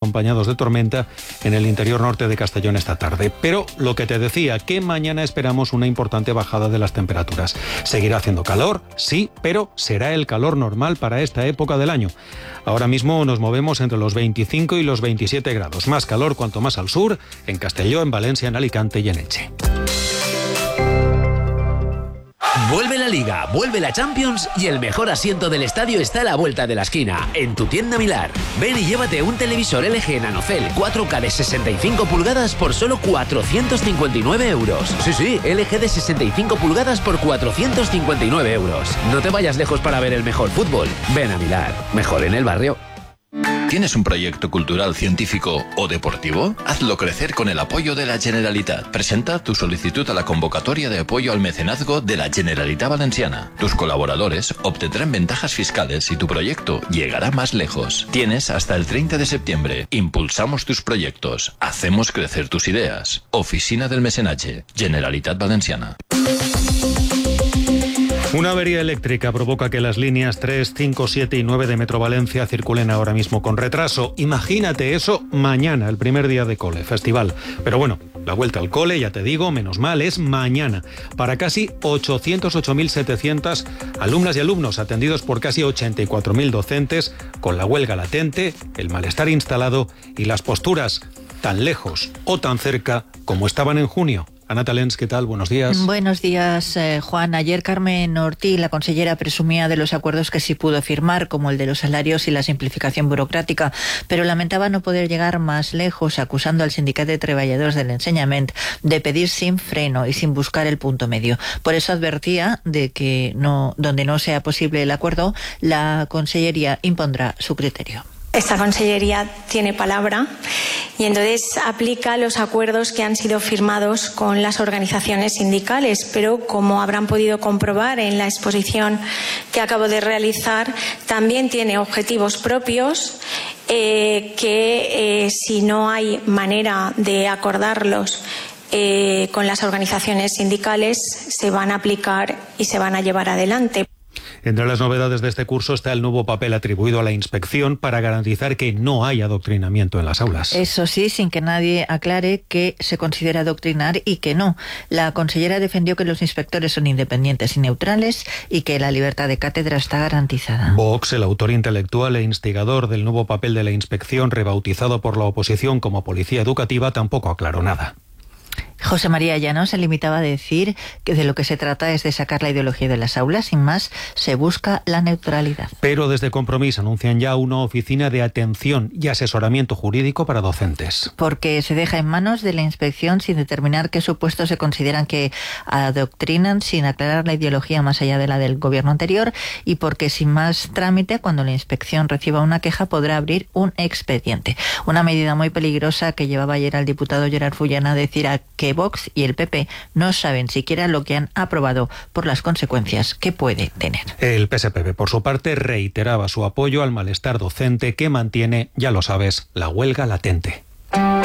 acompañados de tormenta en el interior norte de Castellón esta tarde. Pero lo que te decía, que mañana esperamos una importante bajada de las temperaturas. Seguirá haciendo calor, sí, pero será el calor normal para esta época del año. Ahora mismo nos movemos entre los 25 y los 27 grados. Más calor cuanto más al sur, en Castelló, en Valencia, en Alicante y en Elche. Vuelve la Liga, vuelve la Champions y el mejor asiento del estadio está a la vuelta de la esquina, en tu tienda Milar. Ven y llévate un televisor LG Nanocell 4K de 65 pulgadas por solo 459 euros. Sí, LG de 65 pulgadas por 459 euros. No te vayas lejos para ver el mejor fútbol. Ven a Milar, mejor en el barrio. ¿Tienes un proyecto cultural, científico o deportivo? Hazlo crecer con el apoyo de la Generalitat. Presenta tu solicitud a la convocatoria de apoyo al mecenazgo de la Generalitat Valenciana. Tus colaboradores obtendrán ventajas fiscales y tu proyecto llegará más lejos. Tienes hasta el 30 de septiembre. Impulsamos tus proyectos. Hacemos crecer tus ideas. Oficina del Mecenatge. Generalitat Valenciana. Una avería eléctrica provoca que las líneas 3, 5, 7 y 9 de Metro Valencia circulen ahora mismo con retraso. Imagínate eso mañana, el primer día de cole, festival. Pero bueno, la vuelta al cole, ya te digo, menos mal, es mañana. Para casi 808.700 alumnas y alumnos atendidos por casi 84.000 docentes, con la huelga latente, el malestar instalado y las posturas tan lejos o tan cerca como estaban en junio. Ana Talens, ¿qué tal? Buenos días. Buenos días, Juan. Ayer Carmen Ortí, la consellera, presumía de los acuerdos que sí pudo firmar, como el de los salarios y la simplificación burocrática, pero lamentaba no poder llegar más lejos, acusando al Sindicat de Treballadors del Ensenyament de pedir sin freno y sin buscar el punto medio. Por eso advertía de que donde no sea posible el acuerdo, la consellería impondrá su criterio. Esta consellería tiene palabra y entonces aplica los acuerdos que han sido firmados con las organizaciones sindicales, pero como habrán podido comprobar en la exposición que acabo de realizar, también tiene objetivos propios que si no hay manera de acordarlos con las organizaciones sindicales, se van a aplicar y se van a llevar adelante. Entre las novedades de este curso está el nuevo papel atribuido a la inspección para garantizar que no hay adoctrinamiento en las aulas. Eso sí, sin que nadie aclare que se considera adoctrinar y que no. La consellera defendió que los inspectores son independientes y neutrales y que la libertad de cátedra está garantizada. Vox, el autor intelectual e instigador del nuevo papel de la inspección, rebautizado por la oposición como policía educativa, tampoco aclaró nada. José María Llanos se limitaba a decir que de lo que se trata es de sacar la ideología de las aulas, sin más, se busca la neutralidad. Pero desde Compromís anuncian ya una oficina de atención y asesoramiento jurídico para docentes. Porque se deja en manos de la inspección sin determinar qué supuestos se consideran que adoctrinan, sin aclarar la ideología más allá de la del gobierno anterior, y porque sin más trámite, cuando la inspección reciba una queja, podrá abrir un expediente. Una medida muy peligrosa que llevaba ayer al diputado Gerard Fullana a decir que Vox y el PP no saben siquiera lo que han aprobado por las consecuencias que puede tener. El PSPB, por su parte, reiteraba su apoyo al malestar docente que mantiene, ya lo sabes, la huelga latente.